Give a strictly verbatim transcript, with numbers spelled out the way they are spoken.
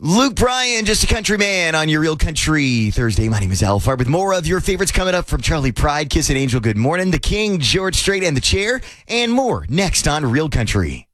Luke Bryan, Just a Country Man on your Real Country Thursday. My name is Al Farb with more of your favorites coming up from Charlie Pride, Kiss and Angel Good Morning, The King, George Strait and the Chair, and more next on Real Country.